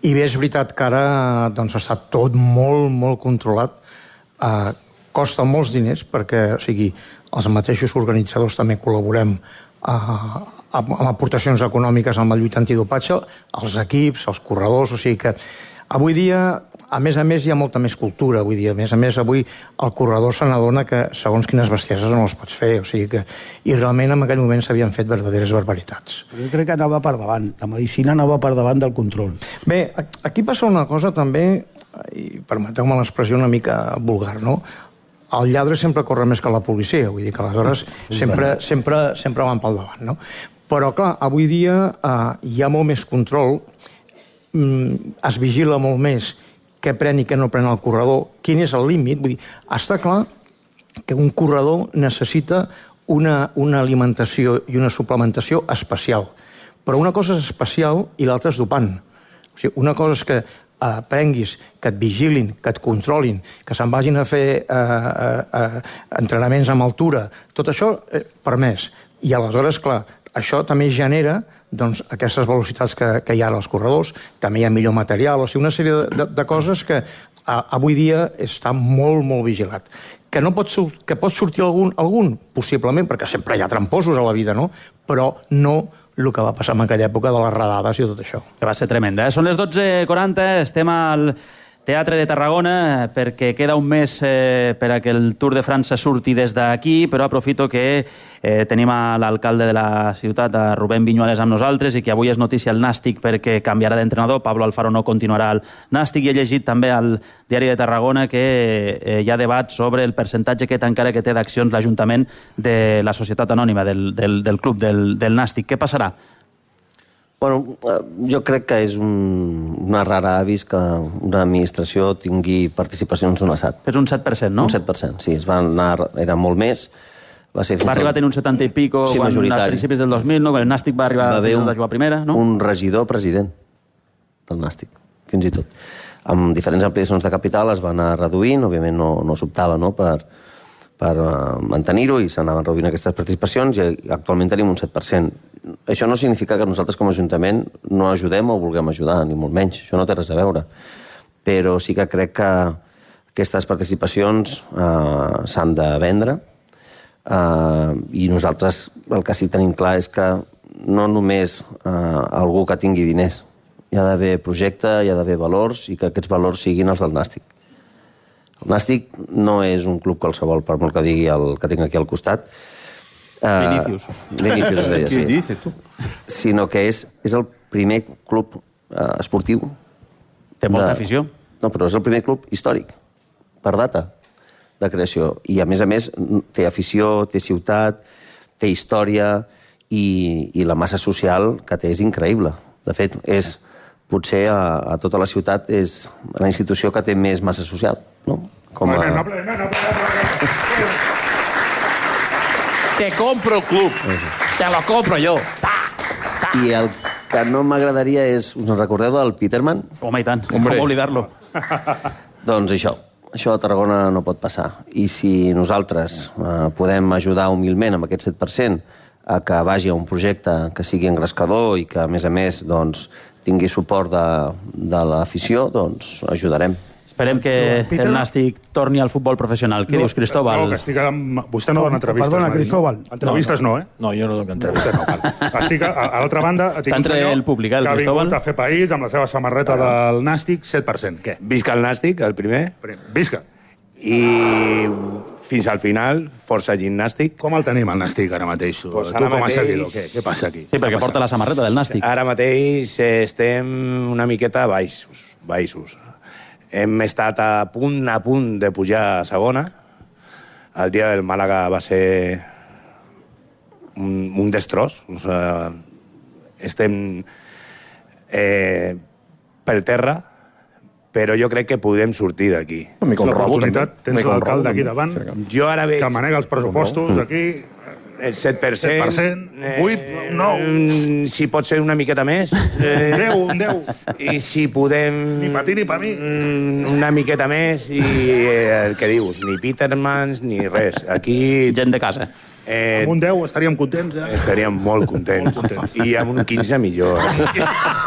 I bé, és veritat que ara està tot molt, molt controlat. Costa molts diners perquè, o sigui, els mateixos organitzadors també col·laborem amb aportacions econòmiques amb la lluita antidopatge, els equips, els corredors, o sigui que avui dia, a més, hi ha molta més cultura, avui dia. A més, avui el corredor se n'adona que segons quines bestieses no les pots fer, o sigui que... I realment en aquell moment s'havien fet verdaderes barbaritats. Però jo crec que anava per davant, la medicina anava per davant del control. Bé, aquí passa una cosa també, i permeteu-me l'expressió una mica vulgar, no? El lladre sempre corre més que la policia, vull dir que aleshores sempre van pel davant, no? Però, clar, avui dia hi ha molt més control, es vigila molt més què pren i què no pren el corredor, quin és el límit, vull dir, està clar que un corredor necessita una alimentació i una suplementació especial, però una cosa és especial i l'altra és dopant. O sigui, una cosa és que prenguis, que et vigilin, que et controlin, que se'n vagin a fer entrenaments amb altura, tot això permès. I aleshores, clar, això també genera aquestes velocitats que hi ha als corredors, també hi ha millor material, o sigui, una sèrie de coses que avui dia està molt, molt vigilat. Que pot sortir algun? Possiblement, perquè sempre hi ha tramposos a la vida, no? Però no el que va passar en aquella època de les redades i tot això. Que va ser tremenda. Són les 12:40, estem al Teatre de Tarragona perquè queda un mes per a que el Tour de França surti des d'aquí, però aprofito que tenim a l'alcalde de la ciutat, a Rubén Viñuales, amb nosaltres, i que avui és notícia el Nàstic perquè canviarà d'entrenador. Pablo Alfaro no continuarà al Nàstic, i he llegit també al Diari de Tarragona que hi ha debat sobre el percentatge encara que té d'accions l'Ajuntament de la societat anònima del club del Nàstic. Què passarà? Bueno, jo crec que és una rara avis que una administració tingui participacions d'un assat. És un 7%, no? Un 7%, sí. Era molt més. Va arribar a tenir un 70 i pico a principis del 2000, no? El Nàstic va arribar a jugar a primera, no? Un regidor president del Nàstic, fins i tot. Amb diferents ampliacions de capital es va anar reduint, òbviament no s'optava per mantenir-ho i s'anaven reduint aquestes participacions i actualment tenim un 7%. Això no significa que nosaltres com a Ajuntament no ajudem o vulguem ajudar, ni molt menys. Això no té res a veure. Però sí que crec que aquestes participacions s'han de vendre i nosaltres el que sí tenim clar és que no només algú que tingui diners. Hi ha d'haver projecte, hi ha d'haver valors i que aquests valors siguin els del Nàstic. El Nàstic no és un club qualsevol, per molt que digui el que tinc aquí al costat. Vinicius. Vinicius es deia, sí. Què dices, tu? Sinó que és el primer club esportiu. Té molta afició. No, però és el primer club històric, per data de creació. I, a més, té afició, té ciutat, té història i la massa social que té és increïble. De fet, potser a tota la ciutat és la institució que té més massa social, no? Te compro el club. Te lo compro yo. I el que no m'agradaria és... Us en recordeu del Peterman? Home, i tant. Com oblidar-lo? Doncs això a Tarragona no pot passar. I si nosaltres podem ajudar humilment amb aquest 7% a que vagi a un projecte que sigui engrescador i que, a més, tingui suport de l'afició, doncs ajudarem. Esperem que el Nàstic torni al futbol professional. Què dius, Cristóbal? No, que estic amb... Vostè no dona entrevistes. Perdona, Cristóbal. Entrevistes no, eh? No, jo no dono entrevistes. Estic, a l'altra banda, està entre el públic, el Cristóbal. Que ha vingut a fer país amb la seva samarreta del Nàstic, 7%. Què? Visca el Nàstic, el primer. Visca. I fins al final, força gimnàstic. Com el tenim, el Nàstic, ara mateix? Tu com a seguidor, què passa aquí? Sí, perquè porta la samarreta del Nàstic. Ara mateix estem una miqueta baixos. Hem estat a punt de pujar a segona. El dia del Màlaga va ser un destroç. O sigui, estem per terra, però jo crec que podem sortir d'aquí. L'oportunitat, tens l'alcalde aquí davant, Jo ara veig... que manega els pressupostos d'aquí... El 7%. 8, 9... Si pot ser una miqueta més. 10, un 10. I si podem... Ni per ti ni per mi. Una miqueta més i el que dius, ni Petermans ni res. Aquí... Gent de casa. Amb un 10 estaríem contents, eh? Estaríem molt contents. I amb un 15 millor.